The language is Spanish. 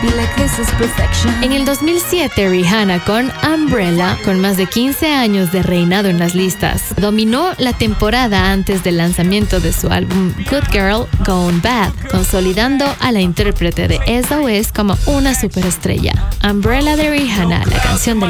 En el 2007, Rihanna con Umbrella, con más de 15 años de reinado en las listas, dominó la temporada antes del lanzamiento de su álbum Good Girl Gone Bad, consolidando a la intérprete de SOS como una superestrella. Umbrella de Rihanna, la canción del